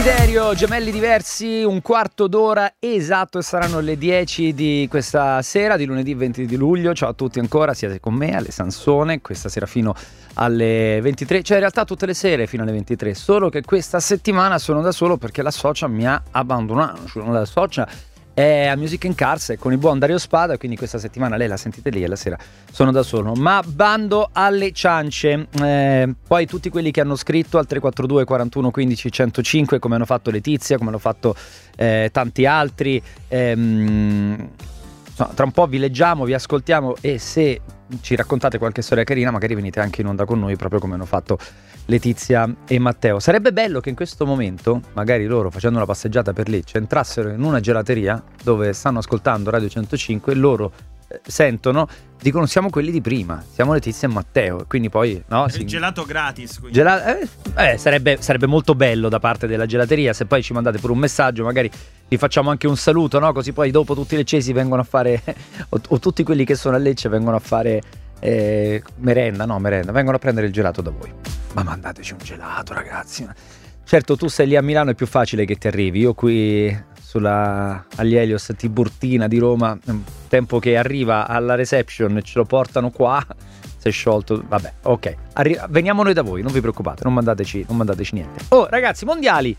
Desiderio, gemelli diversi, un quarto d'ora esatto e saranno le 10 di questa sera di lunedì 20 di luglio. Ciao a tutti ancora, siete con me, Ale Sansone, questa sera fino alle 23, cioè in realtà tutte le sere fino alle 23, solo che questa settimana sono da solo perché la socia mi ha abbandonato, la socia è a Music in Cars con il buon Dario Spada, quindi questa settimana lei la sentite lì e la sera sono da solo. Ma bando alle ciance, poi tutti quelli che hanno scritto al 342 41 15 105 come hanno fatto Letizia, come hanno fatto tanti altri, tra un po' vi leggiamo, vi ascoltiamo e se ci raccontate qualche storia carina magari venite anche in onda con noi proprio come hanno fatto Letizia e Matteo. Sarebbe bello che in questo momento magari loro facendo una passeggiata per lì entrassero in una gelateria dove stanno ascoltando Radio 105 e loro sentono, dicono siamo quelli di prima, siamo Letizia e Matteo, e quindi poi no, il gelato gratis sarebbe molto bello da parte della gelateria. Se poi ci mandate pure un messaggio magari vi facciamo anche un saluto, no? Così poi dopo tutti i leccesi vengono a fare o tutti quelli che sono a Lecce vengono a fare merenda, vengono a prendere il gelato da voi. Ma mandateci un gelato, ragazzi. Certo, tu sei lì a Milano, è più facile che ti arrivi. Io qui agli Helios Tiburtina di Roma, tempo che arriva alla reception e ce lo portano qua, si è sciolto, vabbè, ok. Veniamo noi da voi, non vi preoccupate, non mandateci niente. Oh, ragazzi, mondiali.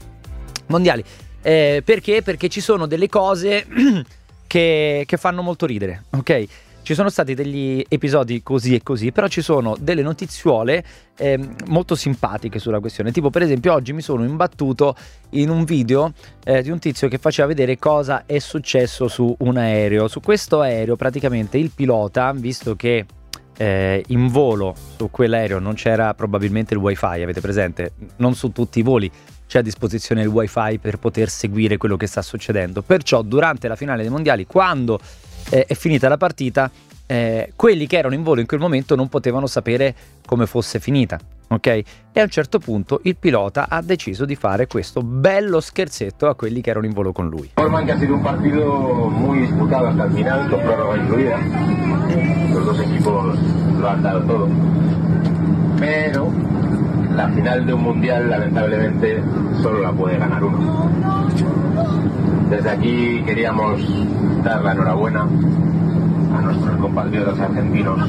Perché? Perché ci sono delle cose che fanno molto ridere, ok? Ci sono stati degli episodi così e così, però ci sono delle notiziole molto simpatiche sulla questione. Tipo, per esempio, oggi mi sono imbattuto in un video di un tizio che faceva vedere cosa è successo su un aereo. Su questo aereo, praticamente, il pilota, visto che in volo su quell'aereo non c'era probabilmente il wifi, avete presente? Non su tutti i voli c'è a disposizione il wifi per poter seguire quello che sta succedendo. Perciò, durante la finale dei mondiali, quando è finita la partita, quelli che erano in volo in quel momento non potevano sapere come fosse finita, ok? E a un certo punto il pilota ha deciso di fare questo bello scherzetto a quelli che erano in volo con lui. Informan que ha sido un partido muy disputado hasta el final, con prórroga incluida. Los dos equipos lo han dado todo. Pero la final de un mundial, lamentablemente, solo la puede ganar uno. Desde aquí queríamos dar la enhorabuena a nuestros compatriotas argentinos.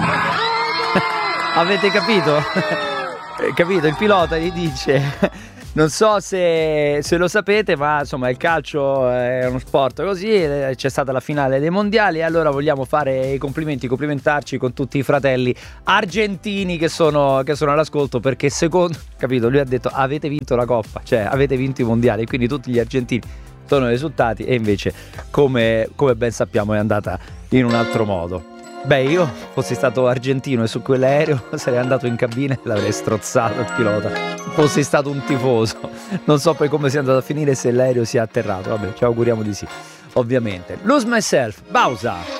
Avete capito? Capito? Il pilota gli dice, non so se lo sapete, ma insomma il calcio è uno sport così, c'è stata la finale dei mondiali e allora vogliamo fare i complimentarci con tutti i fratelli argentini che sono all'ascolto, perché secondo, capito, lui ha detto avete vinto la coppa, cioè avete vinto i mondiali, quindi tutti gli argentini sono risultati e invece come ben sappiamo è andata in un altro modo. Beh, io fossi stato argentino e su quell'aereo sarei andato in cabina e l'avrei strozzato il pilota. Fossi stato un tifoso, non so poi come sia andato a finire, se l'aereo sia atterrato, vabbè, ci auguriamo di sì, ovviamente. Lose Myself, Bausa.